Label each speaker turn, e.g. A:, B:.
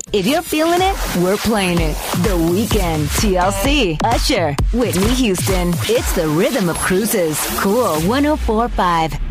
A: If you're feeling it, we're playing it. The Weeknd, TLC, Usher, Whitney Houston. It's the rhythm of cruises. Cool 104.5.